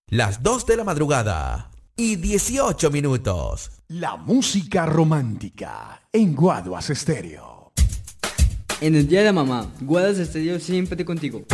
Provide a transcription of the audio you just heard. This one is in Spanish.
Las 2 de la madrugada y 18 minutos. La música romántica en Guaduas Estéreo. En el día de la mamá, Guaduas Estéreo siempre contigo.